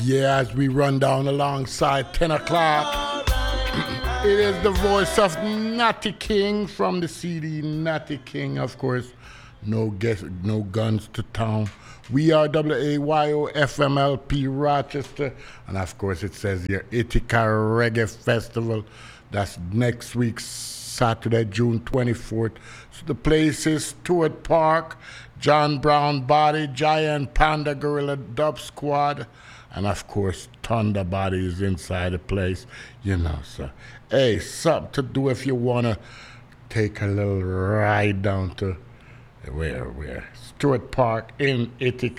Yeah, as we run down alongside 10 o'clock, it is the voice of Natty King from the CD Natty King, of course. No guns to town. We are WAYO FMLP Rochester, and of course it says here Ithaca Reggae Festival. That's next week, Saturday, June 24th. So the place is Stewart Park, John Brown Body, Giant Panda Gorilla Dub Squad, and of course Thunder Body is inside the place. You know, so hey, something to do if you wanna take a little ride down to where Stewart Park in Ithaca.